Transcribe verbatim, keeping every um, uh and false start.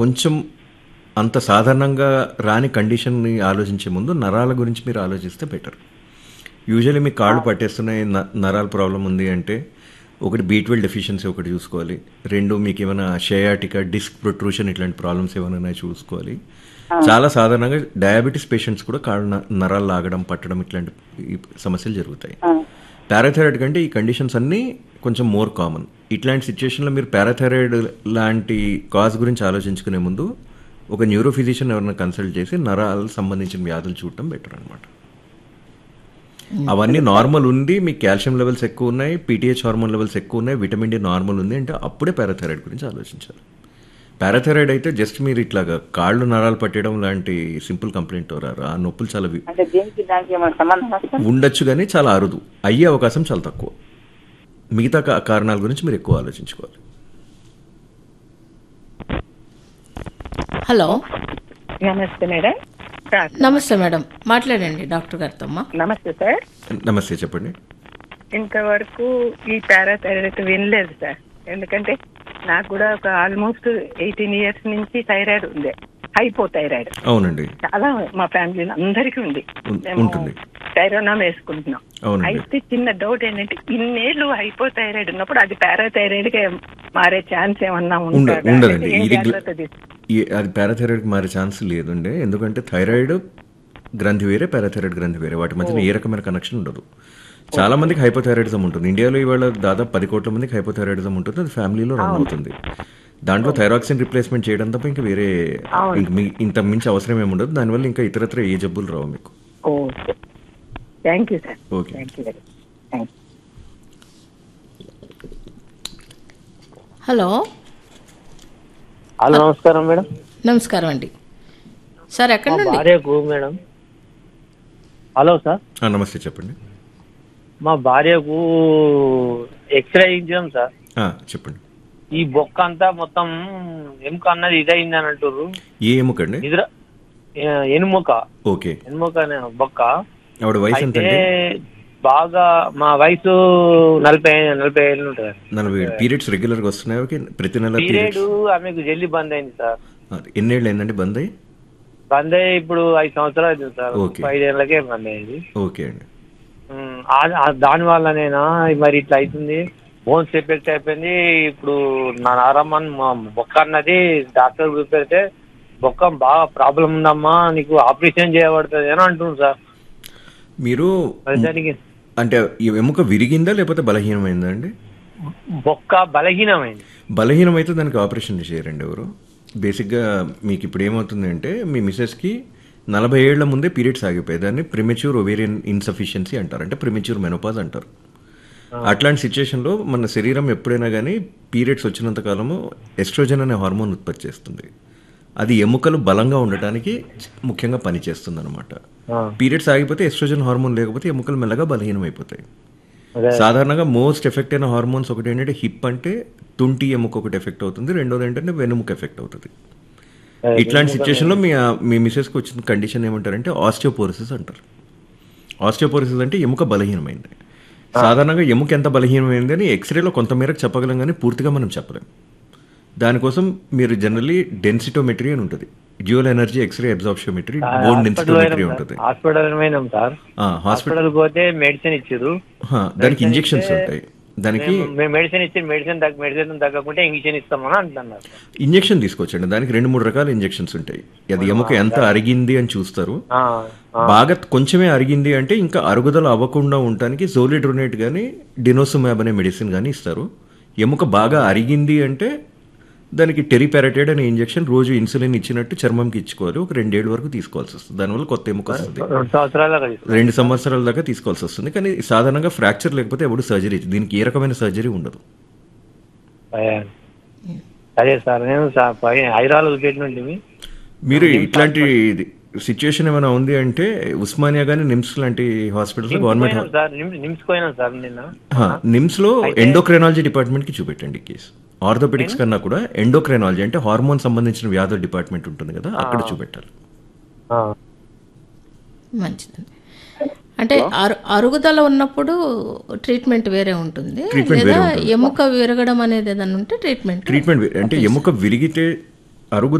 కొంచెం అంత సాధారణంగా రాని కండిషన్ని ఆలోచించే ముందు నరాల గురించి మీరు ఆలోచిస్తే బెటర్. యూజువల్లీ మీ కాళ్ళు పట్టేస్తున్నాయి, న నరాల ప్రాబ్లం ఉంది అంటే ఒకటి బీ ట్వెల్వ్ డెఫిషియన్సీ ఒకటి చూసుకోవాలి. రెండు మీకు ఏమైనా షయాటికా, డిస్క్ ప్రొట్రూషన్ ఇట్లాంటి ప్రాబ్లమ్స్ ఏమైనా చూసుకోవాలి. చాలా సాధారణంగా డయాబెటీస్ పేషెంట్స్ కూడా కాళ్ళు న- నరాలు లాగడం, పట్టడం ఇట్లాంటి ఈ సమస్యలు జరుగుతాయి. పారాథైరాయిడ్ కంటే ఈ కండిషన్స్ అన్నీ కొంచెం మోర్ కామన్. ఇట్లాంటి సిచ్యువేషన్లో మీరు పారాథైరాయిడ్ లాంటి కాజ్ గురించి ఆలోచించుకునే ముందు ఒక న్యూరో ఫిజిషియన్ ఎవరైనా కన్సల్ట్ చేసి నరాలకు సంబంధించిన వ్యాధులు చూడటం బెటర్ అనమాట. అవన్నీ నార్మల్ ఉంది, మీకు కాల్షియం లెవెల్స్ ఎక్కువ ఉన్నాయి, పీటీహెచ్ హార్మోన్ లెవెల్స్ ఎక్కువ ఉన్నాయి, విటమిన్ డి నార్మల్ ఉంది అంటే అప్పుడే పారాథైరాయిడ్ గురించి ఆలోచించాలి. పారాథైరాయిడ్ అయితే జస్ట్ మీరు ఇట్లాగా కాళ్ళు నరాలు పట్టడం లాంటి సింపుల్ కంప్లైంట్ రారు. ఆ నొప్పులు చాలా వి- అంటే దీనికి దానికి ఏమైనా సంబంధం వస్తుంది? ఉండొచ్చు కానీ చాలా అరుదు, అయ్యే అవకాశం చాలా తక్కువ. మిగతా కా- కారణాల గురించి మీరు ఎక్కువ ఆలోచించుకోవాలి. హలో, నమస్తే మేడం. సార్ నమస్తే మేడం, మాట్లాడండి డాక్టర్ గారితో అమ్మా. నమస్తే సార్. నమస్తే, చెప్పండి. ఇంతవరకు ఈ పారాథైరాయిడ్ వినలేదు సార్. ఎందుకంటే నాకు కూడా ఒక ఆల్మోస్ట్ ఎయిటీన్ ఇయర్స్ నుంచి థైరాయిడ్ ఉంది, హైపోథైరాయిడ్. అవునండి, చాలా మా ఫ్యామిలీలో అందరికీ ఉంది. ఉం- మేము ఉంటుంది. థైరోనామ్ వేసుకుంటున్నాం. అవునండి. అయితే చిన్న డౌట్ ఏంటంటే ఇన్నేళ్ళు హైపోథైరాయిడ్ ఉన్నప్పుడు అది పారాథైరాయిడ్ గా మారే ఛాన్స్ ఏమన్నా ఉండ ఉంటుందా? ఉండదండి. ఏం ఇది గ్ల- జాగ్రత్త తీసుకో- ఈ- అది పారాథైరాయిడ్కి మారే ఛాన్స్ లేదండి. ఎందుకంటే థైరాయిడ్ గ్రంథి వేరే, పారాథైరాయిడ్ గ్రంథి వేరే, వాటి మధ్యన ఏ రకమైన కనెక్షన్ ఉండదు. చాలా మందికి హైపోథైరాయిడిజం ఉంటుంది. ఇండియాలో ఇవాళ దాదాపు పది కోట్ల మందికి హైపోథైరాయిడిజం ఉంటుంది. అది ఫ్యామిలీలో రన్ అవుతుంది. దాంట్లో థైరాక్సిన్ రిప్లేస్మెంట్ చేయడం తప్ప ఇంకా వేరే ఇంక మీ- ఇంత మించి అవసరం ఏమి ఉండదు. దానివల్ల ఇంకా ఇతరత్ర ఏ జబ్బులు రావు మీకు. Okay, thank you sir. Okay. Thank you very thank you. Hello, hello, నమస్కారం మేడం. నమస్కారం అండి. సార్ ఎక్కడి మా నుండి? భార్యకు మేడం. హలో సార్, ఆ, నమస్తే, చెప్పండి. మా భార్యకు ఎక్స్రే ఇచ్చాం సార్. ఆ, చెప్పండి. ఈ బొక్క అంతా మొత్తం ఎముక అన్నది ఇదైంది అని అంటారు. ఏ ఎముకండి? నిద్ర ఏ- ఎనుముక ఓకే. ఎనుముక అనే బొక్క. ఆవిడ వయసు ఎంత అయితే అండి? బాగా మా వయసు నలభై నలభై ఏళ్ళు ఉంటుంది. నలభై ఏడు. పీరియడ్స్ రెగ్యులర్గా వస్తున్నాయి ఓకే? ప్రతి నెల పీరియడ్ పీరియడ్స్? ఆమెకు జల్లి బంద్ అయింది సార్. ఎన్నేళ్ళు అయిందండి బంద్ అయ్యి? బంద్ అయ్యి ఇప్పుడు ఐదు సంవత్సరాలు అవుతుంది సార్. ఓకే. ఐదేళ్లకే బంద్ అయింది. ఓకే అండి. ఉమ్, ఆ- ఆ దాని వల్లనేనా మరి ఇట్లా అవుతుంది? బోన్స్ ఎఫెక్ట్ అయిపోయింది. ఇప్పుడు నా నారమ్మన్ బొక్క అన్నది డాక్టర్ చూపెడితే బొక్క బాగా ప్రాబ్లం ఉందమ్మా, నీకు ఆపరేషన్ చేయబడుతుంది అని అంటున్నారు సార్. మీరు మరి దానికి అంటే ఈ ఎముక విరిగిందా లేకపోతే బలహీనమైందా అండి? బొక్క బలహీనమైంది. బలహీనమైతే దానికి ఆపరేషన్ చేయరండి ఎవరు. బేసిక్గా మీకు ఇప్పుడు ఏమవుతుంది అంటే మీ మిసెస్కి నలభై ఏళ్ల ముందే పీరియడ్స్ ఆగిపోయాయి. దాన్ని ప్రిమెచ్యూర్ ఒవేరియన్ ఇన్సఫిషియన్సీ అంటారు, అంటే ప్రిమెచ్యూర్ మెనోపాజ్ అంటారు. అట్లాంటి సిచ్యుయేషన్లో మన శరీరం ఎప్పుడైనా కానీ పీరియడ్స్ వచ్చినంత కాలము ఎస్ట్రోజన్ అనే హార్మోన్ ఉత్పత్తి చేస్తుంది. అది ఎముకలు బలంగా ఉండటానికి ముఖ్యంగా పనిచేస్తుంది అనమాట. పీరియడ్స్ ఆగిపోతే ఎస్ట్రోజన్ హార్మోన్ లేకపోతే ఎముకలు మెల్లగా బలహీనం అయిపోతాయి. అదే. సాధారణంగా మోస్ట్ ఎఫెక్ట్ అయిన హార్మోన్స్ ఒకటి ఏంటంటే హిప్ అంటే తుంటి ఎముక ఒకటి ఎఫెక్ట్ అవుతుంది, రెండోది ఏంటంటే వెనుముక ఎఫెక్ట్ అవుతుంది. ఇట్లాంటి సిచ్యువేషన్లో మీ మీ మిసెస్కి వచ్చిన కండిషన్ ఏమంటారంటే ఆస్టియోపోరోసిస్ అంటారు. ఆస్టియోపోరోసిస్ అంటే ఎముక బలహీనమైంది. సాధారణంగా ఎముక ఎంత బలహీనమైంది అని ఎక్స్రేలో కొంతమేరకు చెప్పగలం కానీ పూర్తిగా మనం చెప్పలేం. దానికోసం మీరు జనరల్లీ డెన్సిటోమెట్రీ అని ఉంటుంది, dual energy x ray అబ్జార్ప్షియోమెట్రీ, bone densitometry ఉంటుంది. హాస్పిటల్ పోయినాం సార్. ఆ, హాస్పిటల్ హాస్పిటల్ పోతే మెడిసిన్ ఇచ్చారు. హా, దానికి ఇంజెక్షన్స్ ఉంటాయి. దానికి మేము మెడిసిన్ ఇచ్చి మెడిసిన్ తగ్గ మెడిసిన్ తగ్గకుంటే ఇంజక్షన్ ఇస్తామని అంటున్నారు. ఇంజెక్షన్ తీసుకోవచ్చండి. దానికి రెండు మూడు రకాల ఇంజెక్షన్స్ ఉంటాయి. అది ఎముక ఎంత అరిగింది అని చూస్తారు. ఆ, ఆ, బాగా కొంచెమే అరిగింది అంటే ఇంకా అరుగుదల అవ్వకుండా ఉండటానికి జోలిడ్రోనేట్ కానీ డినోసుమాబ్ అనే మెడిసిన్ కానీ ఇస్తారు. ఎముక బాగా అరిగింది అంటే దానికి టెరిపారటైడ్ అనే ఇంజెక్షన్ రోజు ఇన్సులిన్ ఇచ్చినట్టు చర్మంకి ఇచ్చుకోవాలి. ఒక రెండేళ్ళ వరకు తీసుకోవాల్సి వస్తుంది. దానివల్ల కొత్త ఎముక వస్తుంది. రెండు సంవత్సరాల దాకా తీసుకున్నాం. రెండు సంవత్సరాల దాకా తీసుకోవాల్సి వస్తుంది. కానీ సాధారణంగా ఫ్రాక్చర్ లేకపోతే ఎప్పుడు సర్జరీ, దీనికి ఏ రకమైన సర్జరీ ఉండదు. అయ్యా. అదే సార్, నేను సార్ పై హైదరాబాద్ పెట్టినట్టు మీరు ఇట్లాంటి సిచ్యుయేషన్ ఏమైనా ఉంది అంటే ఉస్మానియా కానీ నిమ్స్ లాంటి హాస్పిటల్స్, గవర్నమెంట్ సార్ నిమ్స్ పోయినాం సార్ నిన్న. నిమ్స్ లో ఎండోక్రైనాలజీ డిపార్ట్మెంట్ కి చూపెట్టండి కేసు. ఆర్థోపెడిక్స్ కన్నా కూడా ఎండోక్రైనాలజీ అంటే హార్మోన్ సంబంధించిన వ్యాధుల డిపార్ట్మెంట్ ఉంటుంది కదా, అక్కడ చూపెట్టాలి. ఆ, మంచిదండి. అంటే అరు అరుగుదల ఉన్నప్పుడు ట్రీట్మెంట్ వేరే ఉంటుంది, ట్రీట్మెంట్ లేదా వేరే ఉంటుంది. ఎముక విరగడం అనేది ఏదైనా ఉంటే ట్రీట్మెంట్ ట్రీట్మెంట్ అంటే ఎముక విరిగితే అరుగు